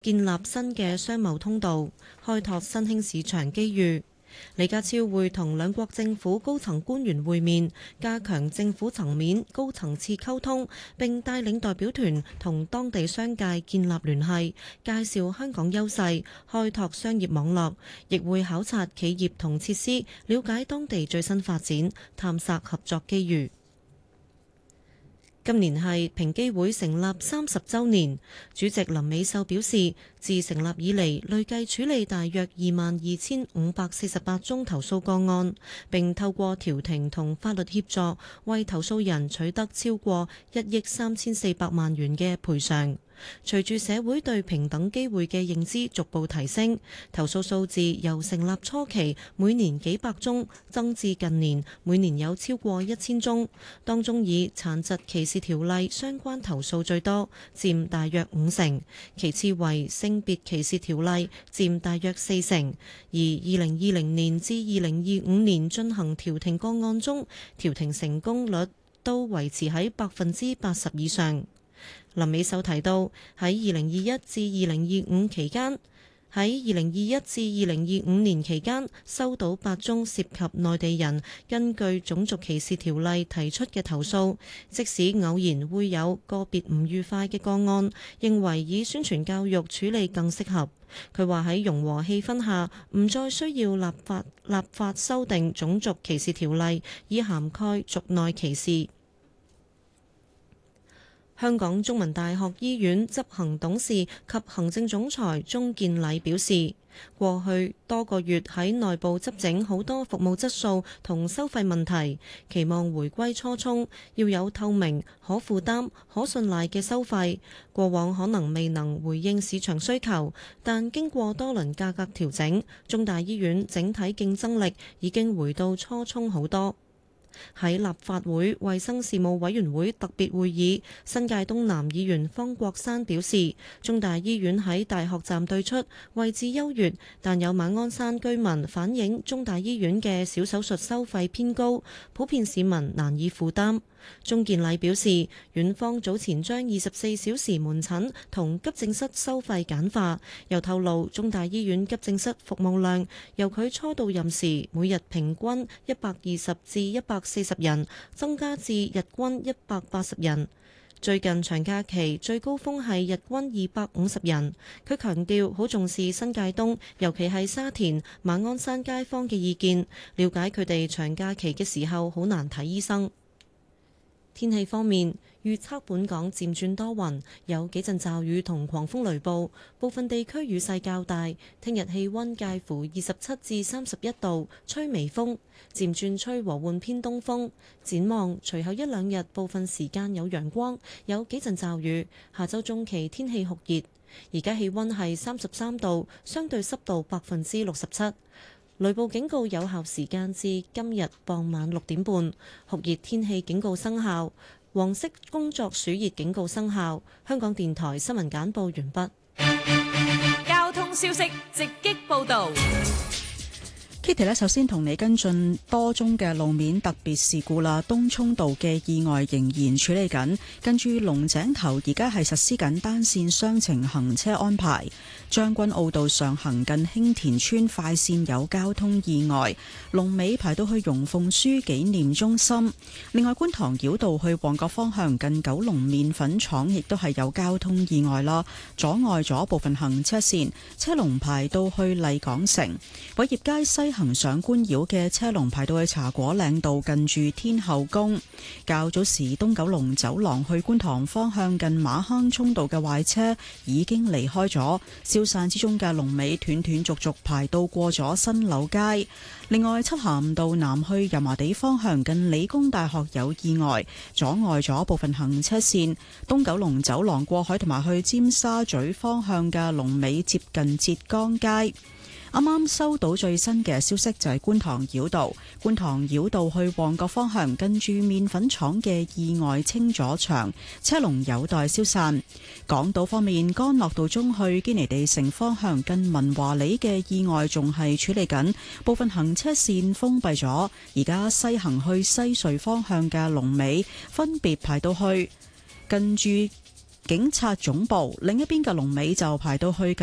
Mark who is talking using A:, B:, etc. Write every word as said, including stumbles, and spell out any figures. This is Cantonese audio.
A: 建立新嘅商貿通道，開拓新興市場機遇。李家超會同兩國政府高層官員會面，加強政府層面高層次溝通，並帶領代表團同當地商界建立聯繫，介紹香港優勢，開拓商業網絡，亦會考察企業同設施，了解當地最新發展，探索合作機遇。今年係平機會成立三十週年，主席林美秀表示，自成立以嚟累計處理大約二萬二千五百四十八宗投訴個案，並透過調停同法律協助，為投訴人取得超過一億三千四百萬元嘅賠償。隨住社會對平等機會嘅認知逐步提升，投訴數字由成立初期每年幾百宗增至近年每年有超過一千宗，當中以殘疾歧視條例相關投訴最多，佔大約五成，其次為性別歧視條例，佔大約四成。而二零二零年至二零二五年進行調停個案中，調停成功率都維持喺百分之八十以上。林美秀提到，喺二零二一至二零二五期間，喺二零二一至二零二五年期間收到八宗涉及內地人根據種族歧視條例提出嘅投訴，即使偶然會有個別唔愉快嘅個案，認為以宣傳教育處理更適合。佢話喺融和氣氛下，唔再需要立法立法修訂種族歧視條例，以涵蓋族內歧視。香港中文大學醫院執行董事及行政總裁鍾建禮表示，過去多個月喺內部執整好多服務質素同收費問題，期望回歸初衷，要有透明、可負擔、可信賴嘅收費。過往可能未能回應市場需求，但經過多輪價格調整，中大醫院整體競爭力已經回到初衷好多。喺立法會衛生事務委員會特別會議，新界東南議員方國珊表示，中大醫院喺大學站對出，位置優越，但有馬鞍山居民反映中大醫院嘅小手術收費偏高，普遍市民難以負擔。鍾建禮表示，院方早前將二十四小時門診同急症室收費簡化，又透露中大醫院急症室服務量由佢初到任時每日平均一百二十至一百四十人，增加至日均一百八十人。最近長假期最高峰係日均二百五十人。佢強調好重視新界東，尤其係沙田、馬鞍山街坊嘅意見，了解佢哋長假期嘅時候好難睇醫生。天氣方面，預測本港漸轉多雲，有幾陣驟雨同狂風雷暴，部分地區雨勢較大。聽日氣溫介乎二十七至三十一度，吹微風，漸轉吹和緩偏東風。展望隨後一兩日，部分時間有陽光，有幾陣驟雨。下週中期天氣酷熱，而家氣溫係三十三度，相對濕度百分之六十七。雷暴警告有效時間至今日傍晚六點半，酷熱天氣警告生效，黃色工作暑熱警告生效。香港電台新聞簡報完畢。
B: 交通消息直擊報導。
C: Kitty 咧，首先同你跟進多宗嘅路面特別事故啦。東涌道嘅意外仍然處理緊，跟住龍井頭而家係實施緊單線雙程行車安排。將軍澳道上行近興田村快線有交通意外，龍尾排到去容鳳書紀念中心。另外，觀塘繞道去旺角方向近九龍麵粉廠亦都係有交通意外啦，阻礙咗部分行車線，車龍排到去麗港城。偉業街西行上官繞嘅車龍排到去茶果嶺道近住天后宮。較早時東九龍走廊去觀塘方向近馬坑涌道嘅壞車已經離開咗，消散之中嘅龍尾斷斷續續排到過咗新柳街。另外，漆咸道南去油麻地方向近理工大學有意外，阻礙咗部分行車線。東九龍走廊過海同埋去尖沙咀方向嘅龍尾接近浙江街。啱啱收到最新嘅消息，就係觀塘繞道，觀塘繞道去旺角方向近住麵粉廠嘅意外清咗場，車龍有待消散。港島方面，干諾道中去堅尼地城方向近文華里嘅意外仲係處理緊，部分行車線封閉咗。而家西行去西隧方向嘅龍尾分別排到去近住警察總部，另一邊嘅龍尾就排到去